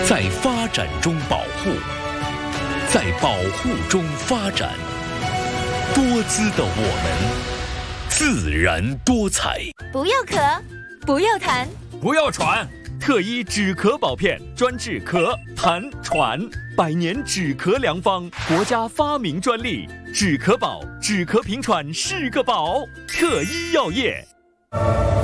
在发展中保护，在保护中发展。多姿的我们，自然多彩。 不要咳，不要痰， 不要喘。特医止咳宝片，专治咳、痰、喘，100年止咳良方，国家发明专利。止咳宝，止咳平喘是个宝。特医药业。